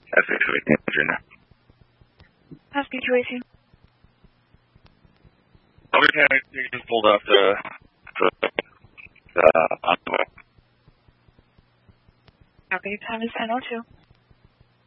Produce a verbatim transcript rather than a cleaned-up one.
S B two eighteen, Virginia. S B two eighteen. Okay, you just pulled off the, the, the, on the way. Okay, time is ten oh two.